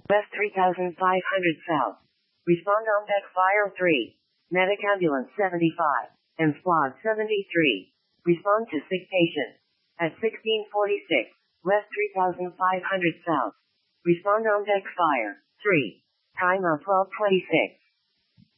West 3500 South. Respond on deck Fire 3. Medic Ambulance 75. And Squad 73. Respond to sick patient. At 1646. West 3500 South. Respond on deck Fire 3. Time of 12:26.